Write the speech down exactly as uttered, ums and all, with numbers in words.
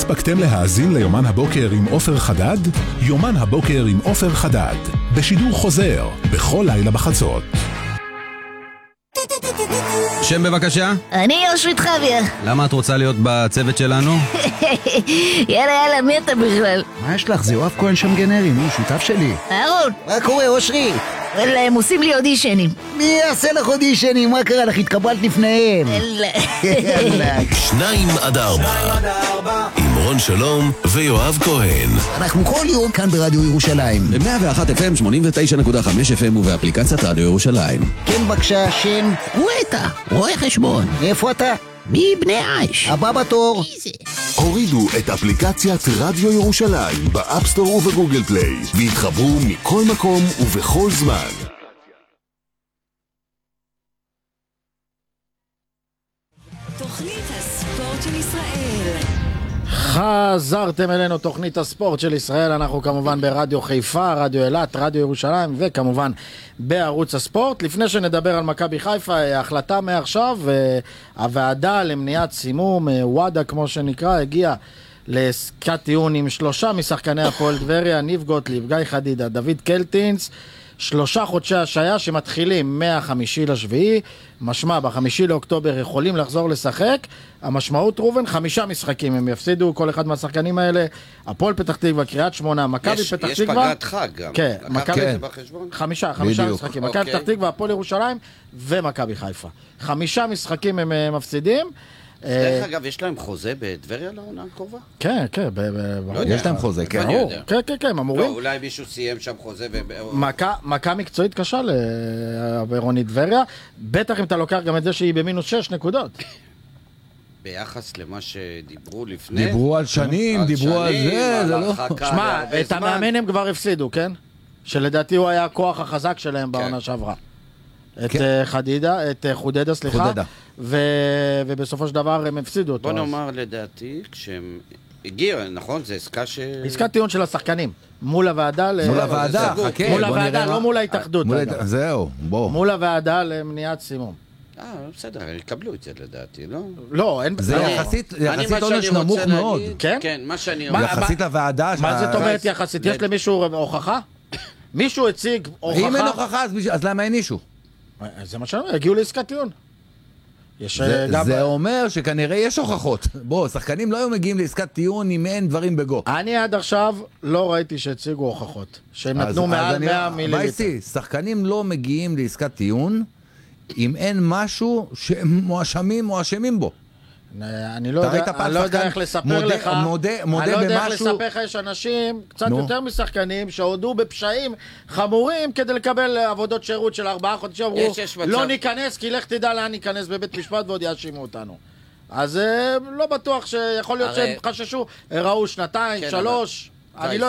הספקתם להאזין ליומן הבוקר עם עופר חדד? יומן הבוקר עם עופר חדד, בשידור חוזר, בכל לילה בחצות. שם בבקשה? אני אושרית חוויה. למה את רוצה להיות בצוות שלנו? יאללה יאללה, מי אתה בכלל? מה יש לך? זה יואב כהן שם גנרי, נו, שותף שלי. אהרון, מה קורה, אושרית? וואלה, הם עושים לי אודישנים. מי יעשה לך אודישנים? מה קרה לך? התקבלת לפניהם. יאללה. שניים עד ארבע עם רון שלום ויואב כהן. אנחנו כל יום כאן ברדיו ירושלים. ב-מאה ואחת אף אם, שמונים ותשע נקודה חמש אף אם ובאפליקציית רדיו ירושלים. כן, בבקשה, שם. וואטה, רואה חשבון. מאיפה אתה? מבני עיש. הבא בתור. הורידו את אפליקציית רדיו ירושלים באפסטור ובגוגל פליי והתחברו מכל מקום ובכל זמן. תוכנית הספורט של ישראל. חזרתם אלינו, תוכנית הספורט של ישראל. אנחנו כמובן ברדיו חיפה, רדיו אילת, רדיו ירושלים וכמובן בערוץ הספורט. לפני שנדבר על מכבי חיפה, ההחלטה מעכשיו, הוועדה למניעת סימום, וואדה כמו שנקרא, הגיעה לעסקת טיעון עם שלושה משחקני הפועל טבריה, ניב גוטליב, גיא חדידה, דוד קלטינס, שלושה חודשי השעיה שמתחילים מהחמישי לשביעי, משמע בחמישי לאוקטובר יכולים לחזור לשחק. המשמעות רובן, חמישה משחקים הם יפסידו, כל אחד מהשחקנים האלה, הפועל פתח תקווה, קריית שמונה, מכבי פתח תקווה. יש פגרת חג גם. כן, מכבי זה בחשבון? חמישה, חמישה משחקים, מכבי פתח תקווה, הפועל ירושלים ומכבי חיפה. חמישה משחקים הם מפסידים. דרך אגב, יש להם חוזה בטבריה לעונה הקרובה? כן, כן, יש להם חוזה, כן. כן, כן, כן, אמורים. לא, אולי מישהו סיים שם חוזה ו... מכה מקצועית קשה לעירונית טבריה, בטח אם אתה לוקח גם את זה שהיא במינוס שש נקודות. ביחס למה שדיברו לפני... דיברו על שנים, דיברו על זה, זה לא... שמע, את המאמן הם כבר הפסידו, כן? שלדעתי הוא היה הכוח החזק שלהם בעונה שעברה. את חדידה, את חודדה, סליחה. ובסופו של דבר הם הפסידו אותו. בוא נאמר לדעתי, כשהם הגיעו, נכון? זה עסקה ש... עסקת טיעון של השחקנים. מול הוועדה... מול הוועדה, חכה. מול הוועדה, לא מול ההתאחדות. זהו, בוא. מול הוועדה למניעת סימום. אה, בסדר, יקבלו את זה לדעתי, לא? לא, אין... זה יחסית עונש נמוך מאוד. כן? כן, מה שאני אומר... יחסית לוועדה... מה זאת אומרת יחסית? יש למישהו הוכחה? מישהו הציג הוכחה? אם אין הוכחה, אז למה אין אישו? זה מה שאני אומר, הגיעו לעסקת טיעון. זה אומר שכנראה יש הוכחות. בוא, שחקנים לא היו מגיעים לעסקת טיעון אם אין דברים בגו. אני עד עכשיו לא ראיתי שהציגו הוכחות, שהם נתנו מעל מאה מיליליטר. בייסי, שחקנים לא מגיעים לעסקת טיעון אם אין משהו שמואשמים מואשמים בו. אני לא יודע איך לספר לך, אני לא יודע איך לספר לך, יש אנשים קצת יותר משחקנים שהודו בפשעים חמורים כדי לקבל עבודות שירות של ארבעה חודשים, אמרו לא ניכנס כי לך תדע לאן ניכנס בבית משפט ועוד יאשימו אותנו. אז לא בטוח שיכול להיות שהם חששו, ראו שנתיים, שלוש, אני לא